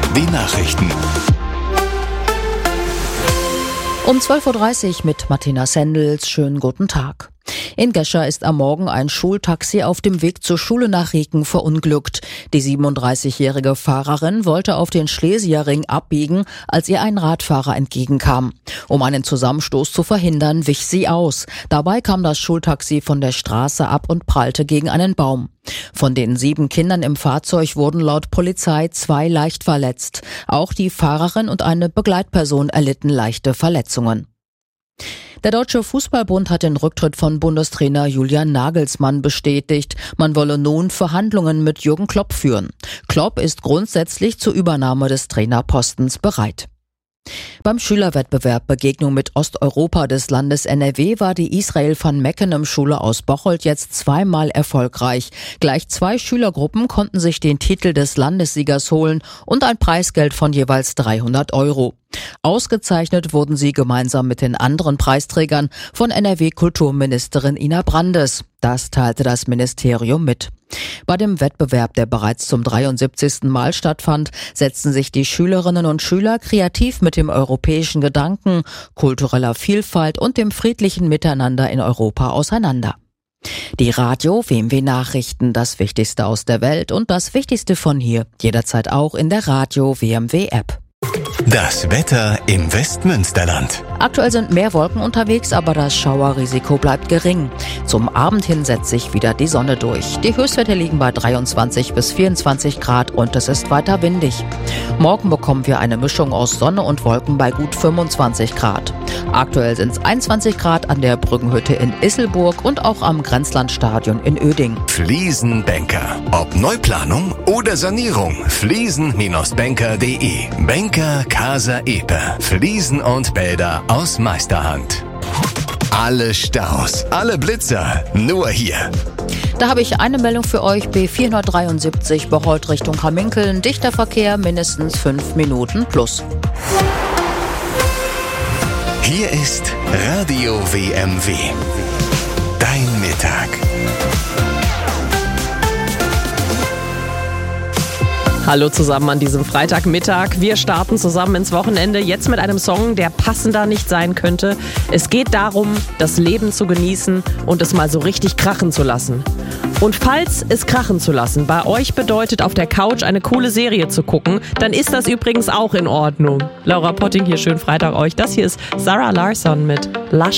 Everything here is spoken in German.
Nachrichten. Um 12.30 Uhr mit Martina Sendels. Schönen guten Tag. In Gescher ist am Morgen ein Schultaxi auf dem Weg zur Schule nach Rieken verunglückt. Die 37-jährige Fahrerin wollte auf den Schlesierring abbiegen, als ihr ein Radfahrer entgegenkam. Um einen Zusammenstoß zu verhindern, wich sie aus. Dabei kam das Schultaxi von der Straße ab und prallte gegen einen Baum. Von den 7 Kindern im Fahrzeug wurden laut Polizei 2 leicht verletzt. Auch die Fahrerin und eine Begleitperson erlitten leichte Verletzungen. Der Deutsche Fußballbund hat den Rücktritt von Bundestrainer Julian Nagelsmann bestätigt. Man wolle nun Verhandlungen mit Jürgen Klopp führen. Klopp ist grundsätzlich zur Übernahme des Trainerpostens bereit. Beim Schülerwettbewerb Begegnung mit Osteuropa des Landes NRW war die Israel van Meckenem Schule aus Bocholt jetzt 2-mal erfolgreich. Gleich 2 Schülergruppen konnten sich den Titel des Landessiegers holen und ein Preisgeld von jeweils 300 €. Ausgezeichnet wurden sie gemeinsam mit den anderen Preisträgern von NRW-Kulturministerin Ina Brandes. Das teilte das Ministerium mit. Bei dem Wettbewerb, der bereits zum 73. Mal stattfand, setzten sich die Schülerinnen und Schüler kreativ mit dem europäischen Gedanken, kultureller Vielfalt und dem friedlichen Miteinander in Europa auseinander. Die Radio WMW Nachrichten, das Wichtigste aus der Welt und das Wichtigste von hier, jederzeit auch in der Radio WMW App. Das Wetter im Westmünsterland. Aktuell sind mehr Wolken unterwegs, aber das Schauerrisiko bleibt gering. Zum Abend hin setzt sich wieder die Sonne durch. Die Höchstwerte liegen bei 23 bis 24 Grad und es ist weiter windig. Morgen bekommen wir eine Mischung aus Sonne und Wolken bei gut 25 Grad. Aktuell sind es 21 Grad an der Brückenhütte in Isselburg und auch am Grenzlandstadion in Oeding. Fliesenbanker. Ob Neuplanung oder Sanierung. Fliesen-banker.de. Banker Casa Epe. Fliesen und Bäder aus Meisterhand. Alle Staus, alle Blitzer, nur hier. Da habe ich eine Meldung für euch. B473 Bocholt Richtung Hamminkeln. Dichter Verkehr, mindestens 5 Minuten plus. Hier ist Radio WMW. Dein Mittag. Hallo zusammen an diesem Freitagmittag. Wir starten zusammen ins Wochenende, jetzt mit einem Song, der passender nicht sein könnte. Es geht darum, das Leben zu genießen und es mal so richtig krachen zu lassen. Und falls es krachen zu lassen bei euch bedeutet, auf der Couch eine coole Serie zu gucken, dann ist das übrigens auch in Ordnung. Laura Potting hier, schönen Freitag euch. Das hier ist Zara Larsson mit Lush.